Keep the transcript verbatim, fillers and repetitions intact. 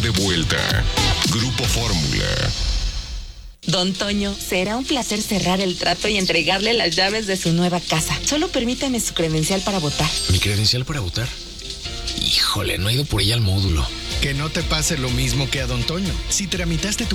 de vuelta. Grupo Fórmula. Don Toño, será un placer cerrar el trato y entregarle las llaves de su nueva casa. Solo permítame su credencial para votar. ¿Mi credencial para votar? Híjole, no he ido por ella al módulo. Que no te pase lo mismo que a Don Toño. Si tramitaste tu